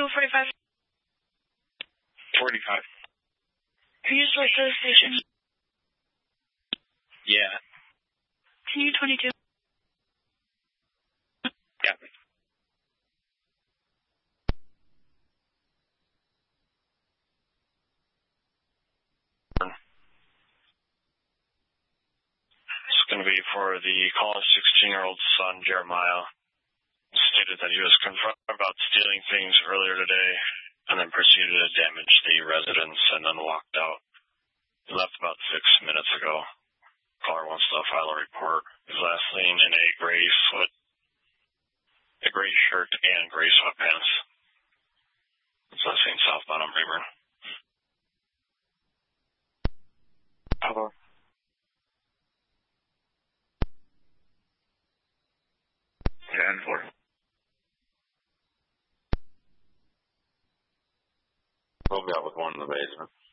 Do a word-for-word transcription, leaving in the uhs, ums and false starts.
two forty-five. forty-five. Are you supposed to the station? Yeah. Can you twenty-two? Yeah. It's going to be for the caller's sixteen-year-old son, Jeremiah. Stated that he was confronted about stealing things earlier today and then proceeded to damage the residence and then walked out. He left about six minutes ago. Caller wants to file a report. His last name in a gray foot, a gray shirt and gray sweatpants. It's last name southbound on Rayburn. Hello. ten four. We'll be out with one in the basement.